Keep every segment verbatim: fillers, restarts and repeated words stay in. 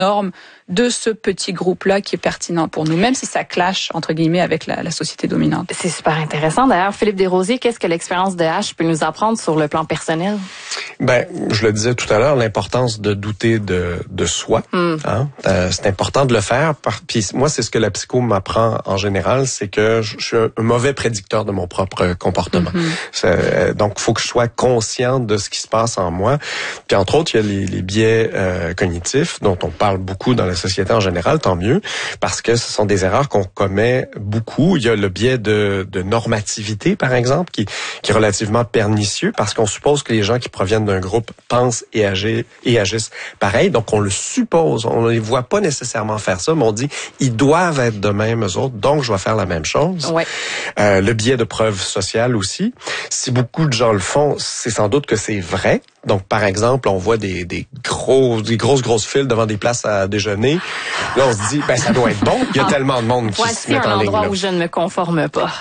norme de ce petit groupe-là qui est pertinent pour nous, même si ça clash, entre guillemets, avec la, la société dominante. C'est super intéressant. D'ailleurs, Philippe Desrosiers, qu'est-ce que l'expérience de H peut nous apprendre sur le plan personnel? Ben, je le disais tout à l'heure, l'importance de douter de, de soi. Mm. Hein? Euh, c'est important de le faire. Par, puis moi, c'est ce que la psycho m'apprend en général, c'est que je, je suis un mauvais prédicteur de mon propre comportement. Mm-hmm. C'est, donc, il faut que je sois conscient de ce qui se passe en moi. Puis entre autres, il y a les, les biais euh, cognitifs dont on parle beaucoup dans la société en général, tant mieux, parce que ce sont des erreurs qu'on commet beaucoup. Il y a le biais de, de normativité, par exemple, qui, qui est relativement pernicieux, parce qu'on suppose que les gens qui proviennent d'un groupe pensent et agissent, et agissent pareil. Donc, on le suppose. On ne les voit pas nécessairement faire ça, mais on dit, ils doivent être de même, eux autres, donc je vais faire la même chose. Ouais. Euh, le biais de preuve sociale aussi. Si beaucoup de gens le font, c'est sans doute que c'est vrai. Donc, par exemple, on voit des, des gros, des grosses, grosses files devant des places à déjeuner. Là, on se dit, ben, ça doit être bon. Il y a ah, tellement de monde qui se met en ligne. Voici un endroit où je ne me conforme pas.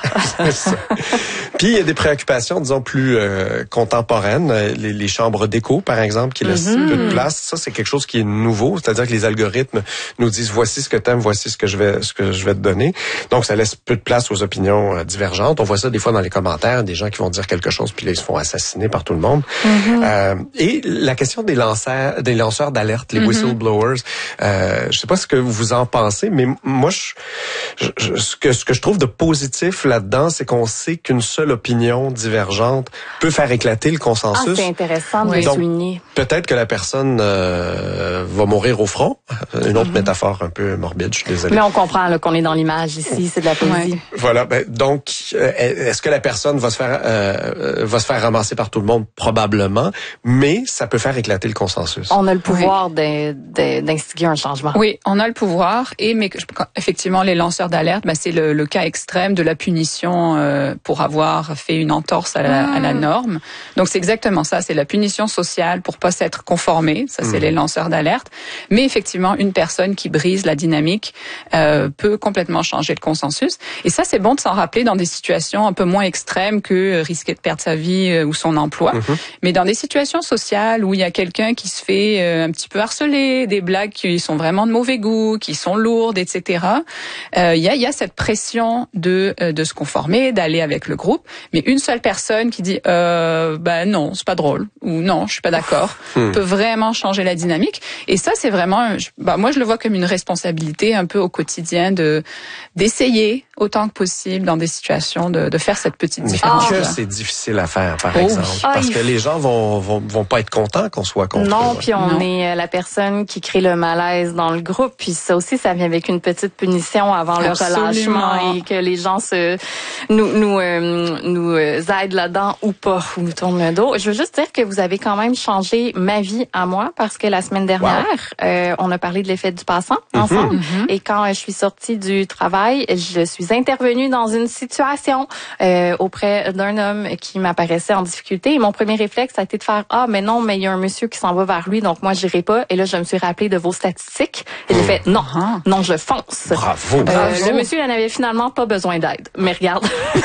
Puis, il y a des préoccupations, disons, plus euh, contemporaines. Les, les chambres d'écho, par exemple, qui laissent mm-hmm. peu de place. Ça, c'est quelque chose qui est nouveau. C'est-à-dire que les algorithmes nous disent, voici ce que t'aimes, voici ce que je vais, ce que je vais te donner. Donc, ça laisse peu de place aux opinions euh, divergentes. On voit ça des fois dans les commentaires, des gens qui vont dire quelque chose, puis là, ils se font assassiner par tout le monde. Mm-hmm. Euh, Et la question des lanceurs, des lanceurs d'alerte, les mm-hmm. whistleblowers, euh, je sais pas ce que vous en pensez, mais moi, je, je, ce que ce que je trouve de positif là-dedans, c'est qu'on sait qu'une seule opinion divergente peut faire éclater le consensus. Ah, c'est intéressant de oui. le souligner. Peut-être que la personne euh, va mourir au front. Une autre mm-hmm. métaphore un peu morbide, je suis désolé. Mais on comprend là, qu'on est dans l'image ici, c'est de la poésie. Ouais. Voilà. Ben, donc, euh, est-ce que la personne va se faire euh, va se faire ramasser par tout le monde? Probablement. Mais ça peut faire éclater le consensus. On a le pouvoir oui. de, de, d'instiguer un changement. Oui, on a le pouvoir. Et mais effectivement, les lanceurs d'alerte, ben, c'est le, le cas extrême de la punition euh, pour avoir fait une entorse à la, mmh. à la norme. Donc c'est exactement ça. C'est la punition sociale pour pas s'être conformé. Ça, c'est mmh. les lanceurs d'alerte. Mais effectivement, une personne qui brise la dynamique euh, peut complètement changer le consensus. Et ça, c'est bon de s'en rappeler dans des situations un peu moins extrêmes que risquer de perdre sa vie euh, ou son emploi. Mmh. Mais dans des situations sociale où il y a quelqu'un qui se fait euh, un petit peu harceler, des blagues qui sont vraiment de mauvais goût, qui sont lourdes, et cetera. Euh, il y a, il y a cette pression de euh, de se conformer, d'aller avec le groupe, mais une seule personne qui dit euh, ben non, c'est pas drôle ou non, je suis pas d'accord, hmm. peut vraiment changer la dynamique. Et ça, c'est vraiment, ben, moi je le vois comme une responsabilité un peu au quotidien de d'essayer autant que possible dans des situations de, de faire cette petite différence. Mais que c'est difficile à faire, par oh. exemple, ah, parce que les gens vont vont vont pas être contents qu'on soit contre. Non, puis on non. est la personne qui crée le malaise dans le groupe, puis ça aussi, ça vient avec une petite punition avant Absolument. le relâchement et que les gens se nous nous euh, nous aident là-dedans ou pas, ou nous tournent le dos. Je veux juste dire que vous avez quand même changé ma vie à moi parce que la semaine dernière, wow. euh, on a parlé de l'effet du passant ensemble, mm-hmm. et quand je suis sortie du travail, je suis intervenue dans une situation euh, auprès d'un homme qui m'apparaissait en difficulté. Et mon premier réflexe a été de faire ah mais non mais il y a un monsieur qui s'en va vers lui donc moi j'irai pas. Et là je me suis rappelé de vos statistiques et j'ai fait non uh-huh. non je fonce. Bravo. Euh, bravo. Le monsieur il n'avait finalement pas besoin d'aide. Mais regarde,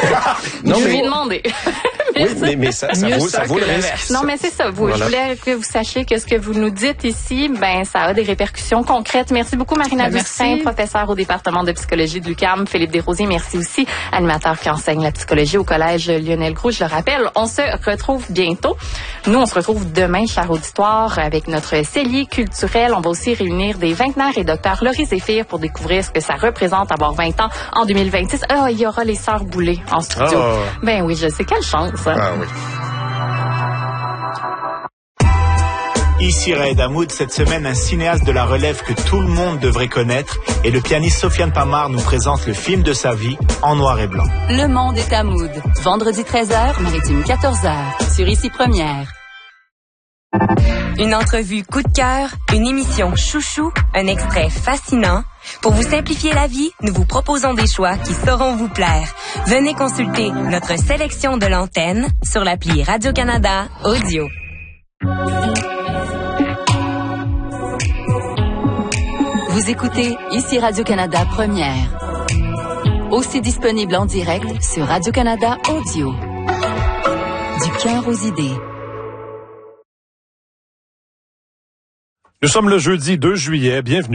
non, je mais... lui ai demandé. Oui, mais, mais ça, ça vaut, ça vaut le risque. Non, mais c'est ça. Vous, voilà. Je voulais que vous sachiez que ce que vous nous dites ici, ben, ça a des répercussions concrètes. Merci beaucoup, Marina ben, Dustin, professeure au département de psychologie de l'U Q A M. Philippe Desrosiers, merci aussi, animateur qui enseigne la psychologie au collège Lionel Groulx. Je le rappelle, on se retrouve bientôt. Nous, on se retrouve demain, cher auditoire, avec notre cellier culturel. On va aussi réunir des vingtenaires et docteur Laurie Zéphir pour découvrir ce que ça représente avoir vingt ans en deux mille vingt-six. Ah, il y aura les sœurs Boulay en studio. Oh. Ben oui, je sais. Quelle chance. Hein? Ah oui. Ici Raed Hamoud, cette semaine, un cinéaste de la relève que tout le monde devrait connaître, et le pianiste Sofiane Pamar nous présente le film de sa vie en noir et blanc. Le monde est Hamoud. Vendredi treize heures, Maritime quatorze heures, sur Ici Première. Une entrevue coup de cœur, une émission chouchou, un extrait fascinant. Pour vous simplifier la vie, nous vous proposons des choix qui sauront vous plaire. Venez consulter notre sélection de l'antenne sur l'appli Radio-Canada Audio. Vous écoutez Ici Radio-Canada Première. Aussi disponible en direct sur Radio-Canada Audio. Du cœur aux idées. Nous sommes le jeudi deux juillet. Bienvenue.